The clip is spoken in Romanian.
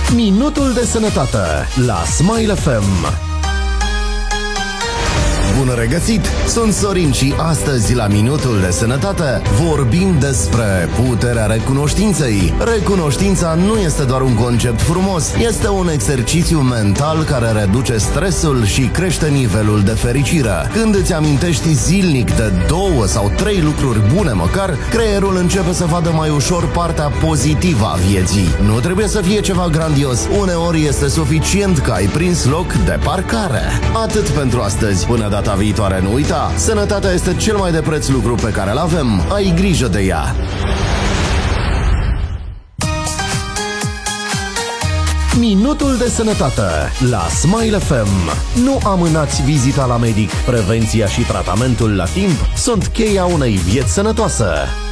Minutul de sănătate la Smile FM. Bun regăsit! Sunt Sorin și astăzi la Minutul de Sănătate vorbim despre puterea recunoștinței. Recunoștința nu este doar un concept frumos, este un exercițiu mental care reduce stresul și crește nivelul de fericire. Când îți amintești zilnic de 2 sau 3 lucruri bune măcar, creierul începe să vadă mai ușor partea pozitivă a vieții. Nu trebuie să fie ceva grandios, uneori este suficient că ai prins loc de parcare. Atât pentru astăzi, până data viitoare nu uita, sănătatea este cel mai de preț lucru pe care îl avem. Ai grijă de ea! Minutul de sănătate la Smile FM. Nu amânați vizita la medic. Prevenția și tratamentul la timp sunt cheia unei vieți sănătoase.